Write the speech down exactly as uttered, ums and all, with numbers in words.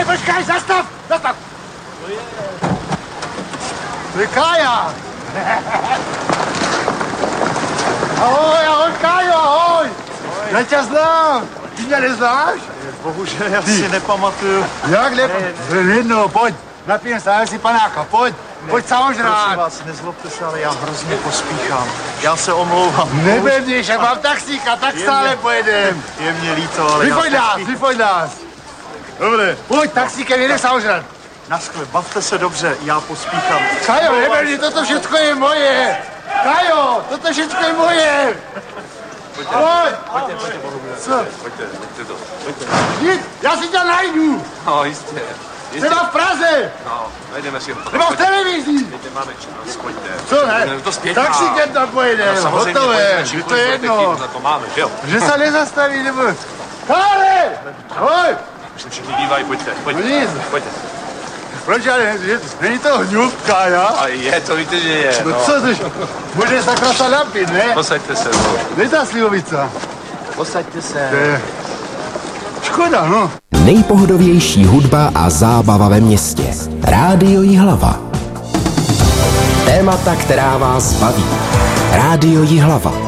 počkej, zastav, zastav. To je Kája. Ahoj, ahoj, Kájo, ahoj. Já tě znám. Ty mě neznáš? Bohužel, já si nepamatuju. Jak ne? Jedno, pojď. Napijem se, si panáka, pojď. Ne, pojď samozřejmě. Prosím vás, nezlobte se, ale já hrozně pospíchám. Já se omlouvám. Nebedíš, jak mám taxíka, tak je stále mě, pojedem. Je mě líto, ale vypojď já nás, pospíchám. vypojď nás. Dobře. Pojď, taxíkem jede samozřejmě. Naschle, bavte se dobře, já pospíchám. Kajo, nebedí, toto všechno je moje. Kajo, toto všechno je moje. Pojďte, pojď. Pojďte, pojďte, bohužel. Co? Pojďte, pojďte to. Pojďte. Jít, já si tě najdu. No, jistě. jistě. Třeba v Praze. No, najdeme si ho. Nebo v televizi. Pojďte, máme čas, pojďte. Co ne? To zpětá. Taxíkem tam pojedem, No, samozřejmě, hotové, pojďme, že to je jedno. Na to máme, jo. Že se nezastaví, nebo... Kále! Ahoj! Už se všichni dívají, pojďte, pojďte. No nic. Pojďte. Proč ale, že, není to hňůvka, já? A je, to víte, že je. No, no co ty, může sakra se napít, ne? Posaďte se, no. Kde je ta slivovica? Posaďte se. Je. Škoda, no. Nejpohodovější hudba a zábava ve městě. Rádio Jihlava. Témata, která vás baví. Rádio Jihlava.